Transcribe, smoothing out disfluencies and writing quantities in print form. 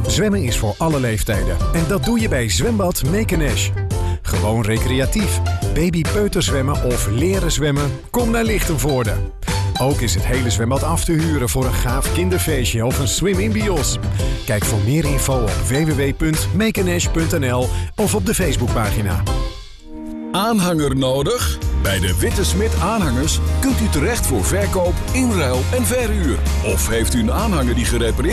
Zwemmen is voor alle leeftijden en dat doe je bij Zwembad Mekenesh. Gewoon recreatief, babypeuterzwemmen of leren zwemmen? Kom naar Lichtenvoorde. Ook is het hele zwembad af te huren voor een gaaf kinderfeestje of een swim in bios. Kijk voor meer info op www.mekenesh.nl of op de Facebookpagina. Aanhanger nodig? Bij de Witte Smit Aanhangers kunt u terecht voor verkoop, inruil en verhuur. Of heeft u een aanhanger die gerepareerd